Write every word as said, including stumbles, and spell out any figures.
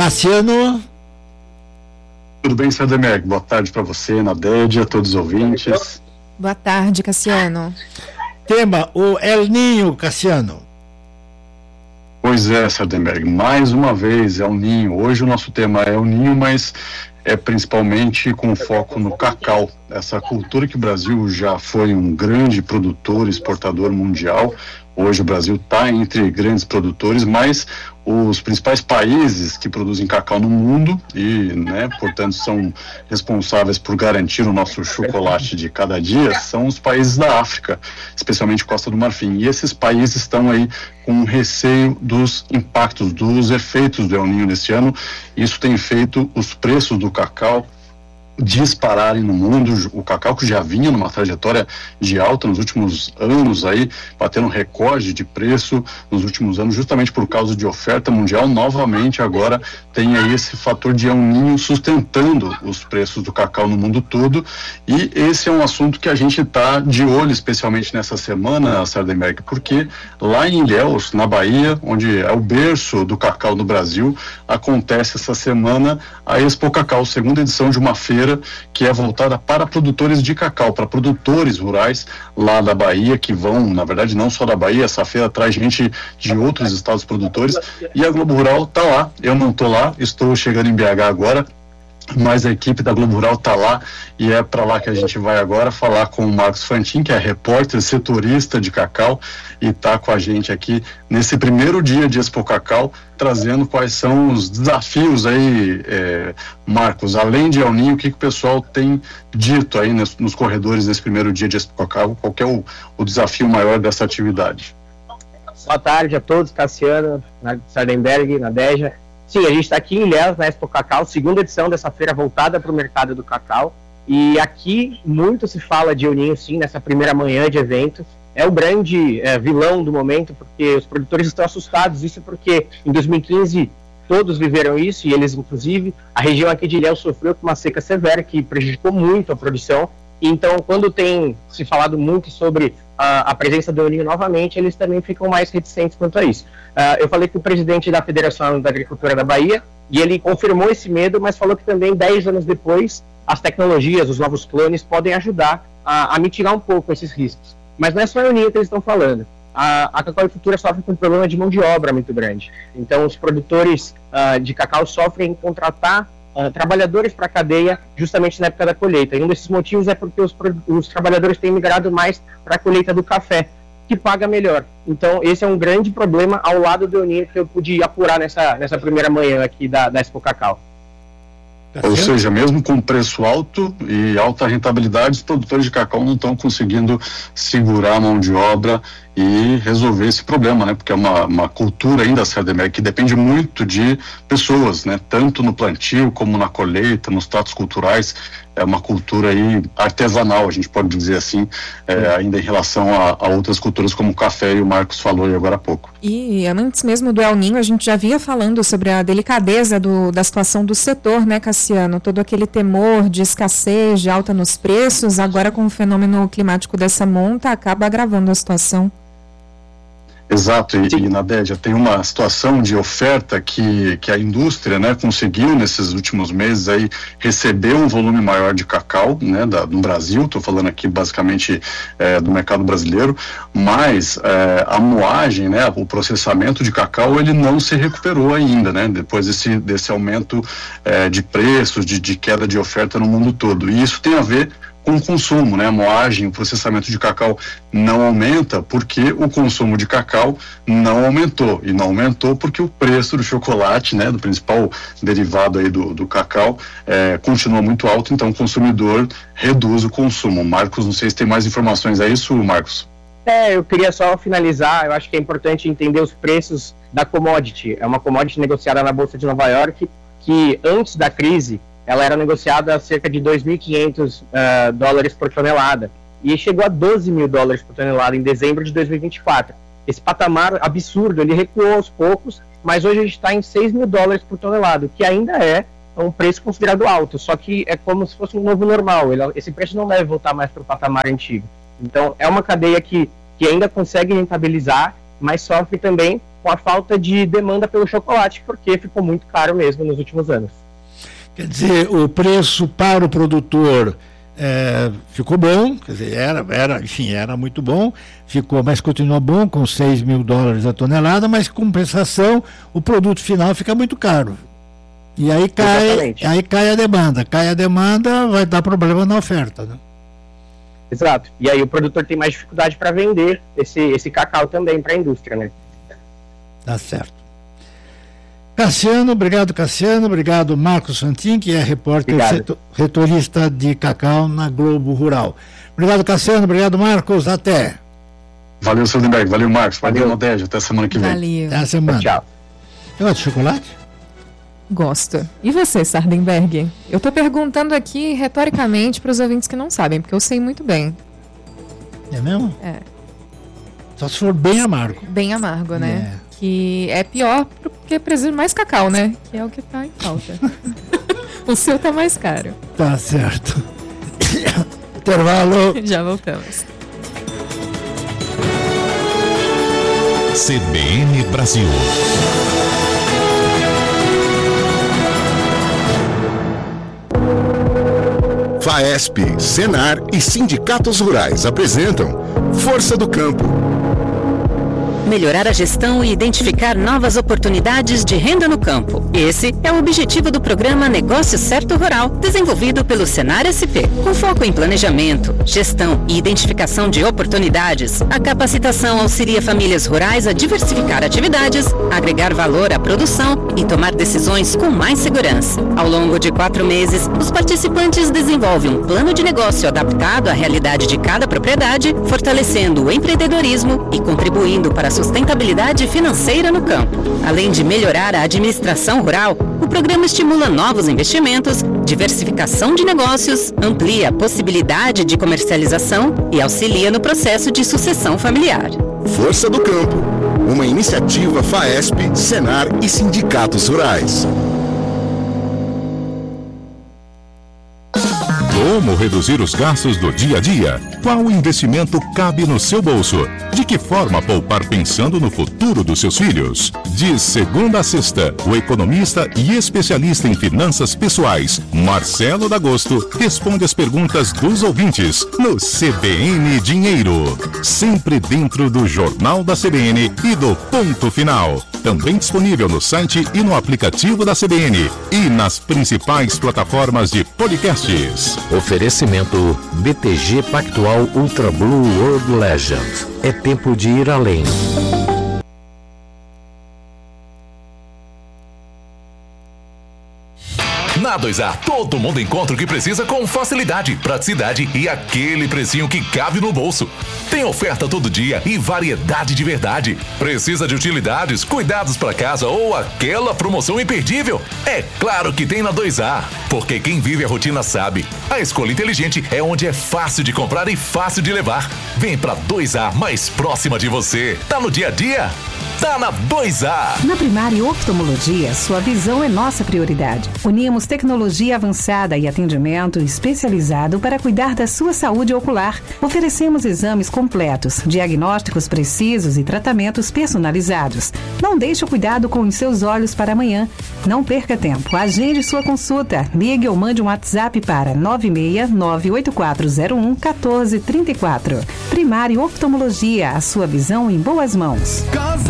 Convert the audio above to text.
Cassiano. Tudo bem, Sardenberg? Boa tarde para você, Nadédia, a todos os ouvintes. Boa tarde, Cassiano. Tema, o El Ninho, Cassiano. Pois é, Sardenberg, mais uma vez El Ninho. Hoje o nosso tema é El Ninho, mas é principalmente com foco no cacau. Essa cultura que o Brasil já foi um grande produtor, exportador mundial. Hoje o Brasil está entre grandes produtores, mas os principais países que produzem cacau no mundo e, né, portanto, são responsáveis por garantir o nosso chocolate de cada dia são os países da África, especialmente Costa do Marfim. E esses países estão aí com receio dos impactos, dos efeitos do El Ninho nesse ano. Isso tem feito os preços do cacau dispararem no mundo. O cacau, que já vinha numa trajetória de alta nos últimos anos aí, batendo recorde de preço nos últimos anos, justamente por causa de oferta mundial, novamente agora tem aí esse fator de El Ninho sustentando os preços do cacau no mundo todo. E esse é um assunto que a gente está de olho, especialmente nessa semana, Sardenberg, porque lá em Ilhéus, na Bahia, onde é o berço do cacau no Brasil, acontece essa semana a Expo Cacau, segunda edição de uma feira que é voltada para produtores de cacau, para produtores rurais lá da Bahia, que vão, na verdade, não só da Bahia, essa feira traz gente de outros estados produtores, e a Globo Rural está lá. Eu não estou lá, estou chegando em B H agora, mas a equipe da Globo Rural está lá, e é para lá que a gente vai agora falar com o Marcos Fantin, que é repórter setorista de cacau, e está com a gente aqui nesse primeiro dia de Expo Cacau, trazendo quais são os desafios aí, é, Marcos, além de El Ninho, o que, que o pessoal tem dito aí nos, nos corredores nesse primeiro dia de Expo Cacau, qual que é o, o desafio maior dessa atividade? Boa tarde a todos, Cassiano, Sardenberg, Nadégia. Sim, a gente está aqui em Ilhéus, na Expo Cacau, segunda edição dessa feira voltada para o mercado do cacau. E aqui muito se fala de El Ninho, sim, nessa primeira manhã de evento. É o grande é, vilão do momento, porque os produtores estão assustados. Isso porque em dois mil e quinze todos viveram isso, e eles, inclusive, a região aqui de Ilhéus sofreu com uma seca severa que prejudicou muito a produção. Então, quando tem se falado muito sobre a, a presença do El Ninho novamente, eles também ficam mais reticentes quanto a isso. Uh, eu falei com o presidente da Federação da Agricultura da Bahia, e ele confirmou esse medo, mas falou que também, dez anos depois, as tecnologias, os novos clones, podem ajudar a, a mitigar um pouco esses riscos. Mas não é só El Ninho que eles estão falando. A, a cacauicultura sofre com um problema de mão de obra muito grande. Então, os produtores uh, de cacau sofrem em contratar Uh, trabalhadores para a cadeia justamente na época da colheita. E um desses motivos é porque os, os trabalhadores têm migrado mais para a colheita do café, que paga melhor. Então, esse é um grande problema ao lado do El Ninho que eu pude apurar nessa, nessa primeira manhã aqui da, da Expo Cacau. Ou seja, mesmo com preço alto e alta rentabilidade, os produtores de cacau não estão conseguindo segurar a mão de obra e resolver esse problema, né? Porque é uma, uma cultura ainda, Sardenberg, que depende muito de pessoas, né? Tanto no plantio como na colheita, nos tratos culturais. É uma cultura aí artesanal, a gente pode dizer assim, é, ainda em relação a, a outras culturas como o café, e o Marcos falou aí agora há pouco. E antes mesmo do El Ninho, a gente já vinha falando sobre a delicadeza do, da situação do setor, né, Cassiano? Todo aquele temor de escassez, de alta nos preços, agora com o fenômeno climático dessa monta, acaba agravando a situação. Exato, e, e Nadédia, tem uma situação de oferta que, que a indústria, né, conseguiu nesses últimos meses aí receber um volume maior de cacau, né, da, no Brasil. Estou falando aqui basicamente é, do mercado brasileiro, mas é, a moagem, né, o processamento de cacau, ele não se recuperou ainda, né, depois desse, desse aumento é, de preços, de, de queda de oferta no mundo todo. E isso tem a ver com o consumo, né? A moagem, o processamento de cacau não aumenta porque o consumo de cacau não aumentou, e não aumentou porque o preço do chocolate, né, do principal derivado aí do, do cacau, é, continua muito alto, então o consumidor reduz o consumo. Marcos, não sei se tem mais informações, é isso, Marcos? É, eu queria só finalizar. Eu acho que é importante entender os preços da commodity. É uma commodity negociada na Bolsa de Nova York, que antes da crise ela era negociada a cerca de dois mil e quinhentos uh, dólares por tonelada, e chegou a doze mil dólares por tonelada em dezembro de dois mil e vinte e quatro. Esse patamar absurdo, ele recuou aos poucos, mas hoje a gente está em seis mil dólares por tonelada, que ainda é um preço considerado alto, só que é como se fosse um novo normal. Ele, esse preço não deve voltar mais para o patamar antigo. Então, é uma cadeia que, que ainda consegue rentabilizar, mas sofre também com a falta de demanda pelo chocolate, porque ficou muito caro mesmo nos últimos anos. Quer dizer, o preço para o produtor é, ficou bom, quer dizer, era, era, enfim, era muito bom, ficou, mas continua bom, com seis mil dólares a tonelada, mas compensação, o produto final fica muito caro. E aí cai, aí cai a demanda. Cai a demanda, vai dar problema na oferta, né? Exato. E aí o produtor tem mais dificuldade para vender esse, esse cacau também para a indústria, né? Tá certo. Cassiano, obrigado Cassiano, obrigado Marcos Santin, que é repórter setor, retorista de cacau na Globo Rural. Obrigado Cassiano, obrigado Marcos, até. Valeu Sardenberg, valeu Marcos, valeu Nadege, até semana que vem. Valeu. Até a semana. Tchau. Você gosta de chocolate? Gosto. E você, Sardenberg? Eu tô perguntando aqui retoricamente para os ouvintes que não sabem, porque eu sei muito bem. É mesmo? É. Só se for bem amargo. Bem amargo, né? É. Que é pior porque precisa de mais cacau, né? Que é o que tá em falta. O seu tá mais caro. Tá certo. Intervalo. Já voltamos. C B N Brasil. FAESP, Senar e sindicatos rurais apresentam Força do Campo. Melhorar a gestão e identificar novas oportunidades de renda no campo. Esse é o objetivo do programa Negócio Certo Rural, desenvolvido pelo Senar S P. Com foco em planejamento, gestão e identificação de oportunidades, a capacitação auxilia famílias rurais a diversificar atividades, agregar valor à produção e tomar decisões com mais segurança. Ao longo de quatro meses, os participantes desenvolvem um plano de negócio adaptado à realidade de cada propriedade, fortalecendo o empreendedorismo e contribuindo para a sustentabilidade financeira no campo. Além de melhorar a administração rural, o programa estimula novos investimentos, diversificação de negócios, amplia a possibilidade de comercialização e auxilia no processo de sucessão familiar. Força do Campo, uma iniciativa FAESP, Senar e sindicatos rurais. Como reduzir os gastos do dia a dia? Qual investimento cabe no seu bolso? De que forma poupar pensando no futuro dos seus filhos? De segunda a sexta, o economista e especialista em finanças pessoais, Marcelo D'Agosto, responde as perguntas dos ouvintes no C B N Dinheiro. Sempre dentro do Jornal da C B N e do Ponto Final. Também disponível no site e no aplicativo da C B N e nas principais plataformas de podcasts. Oferecimento B T G Pactual Ultra Blue World Legend. É tempo de ir além. Na dois A, todo mundo encontra o que precisa com facilidade, praticidade e aquele precinho que cabe no bolso. Tem oferta todo dia e variedade de verdade. Precisa de utilidades, cuidados para casa ou aquela promoção imperdível? É claro que tem na dois A, porque quem vive a rotina sabe. A escolha inteligente é onde é fácil de comprar e fácil de levar. Vem pra dois A mais próxima de você. Tá no dia a dia? Tá na dois A. Na Primária Oftalmologia, sua visão é nossa prioridade. Unimos tecnologia avançada e atendimento especializado para cuidar da sua saúde ocular. Oferecemos exames completos, diagnósticos precisos e tratamentos personalizados. Não deixe o cuidado com os seus olhos para amanhã. Não perca tempo. Agende sua consulta. Ligue ou mande um WhatsApp para nove seis nove oito quatro zero um um quatro três quatro. Primária Oftalmologia, a sua visão em boas mãos.